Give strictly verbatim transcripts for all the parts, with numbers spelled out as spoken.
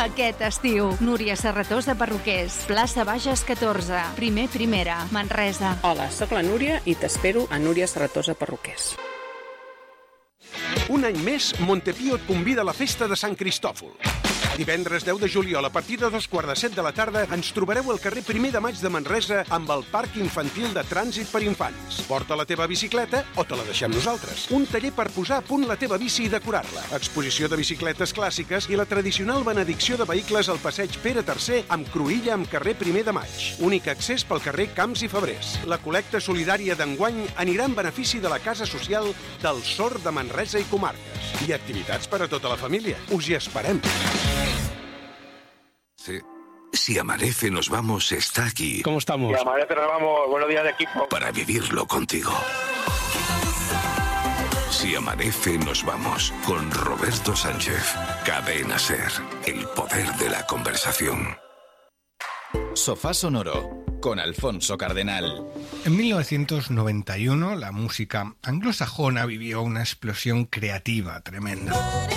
aquest estiu. Núria Serratós de Perruquers, plaça Bages catorze, primer primera, Manresa. Hola, sóc la Núria i t'espero a Núria Serratós de Perruquers. Un any més, Montepío et convida a la festa de Sant Cristòfol. Divendres deu de juliol, a partir de dos quarts de set de la tarda, ens trobareu al carrer primer de maig de Manresa amb el Parc Infantil de Trànsit per Infants. Porta la teva bicicleta o te la deixem nosaltres. Un taller per posar a punt la teva bici i decorar-la. Exposició de bicicletes clàssiques i la tradicional benedicció de vehicles al passeig Pere tercer amb cruïlla amb carrer primer de maig. Únic accés pel carrer Camps i Febrers. La col·lecta solidària d'enguany anirà en benefici de la Casa Social del Sord de Manresa i comarques. I activitats per a tota la família. Us hi esperem. Sí. Si Amanece Nos Vamos está aquí. ¿Cómo estamos? Si Amanece Nos Vamos, buenos días de equipo. Para vivirlo contigo. Si Amanece Nos Vamos, con Roberto Sánchez. Cadena SER, el poder de la conversación. Sofá Sonoro, con Alfonso Cardenal. En mil novecientos noventa y uno, la música anglosajona vivió una explosión creativa tremenda.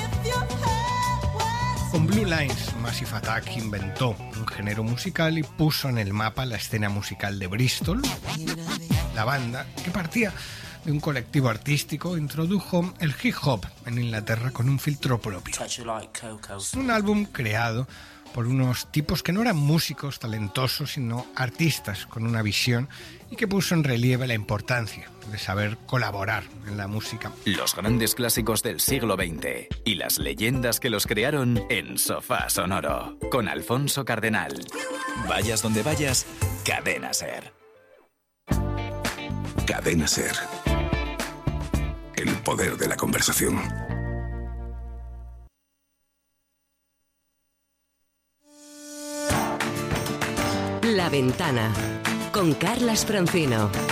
Con Blue Lines, Massive Attack inventó un género musical y puso en el mapa la escena musical de Bristol. La banda, que partía de un colectivo artístico, introdujo el hip hop en Inglaterra con un filtro propio. Un álbum creado por unos tipos que no eran músicos talentosos, sino artistas con una visión, y que puso en relieve la importancia de saber colaborar en la música. Los grandes clásicos del siglo veinte y las leyendas que los crearon en Sofá Sonoro, con Alfonso Cardenal. Vayas donde vayas, Cadena SER. Cadena SER, el poder de la conversación. La Ventana, con Carlas Francino.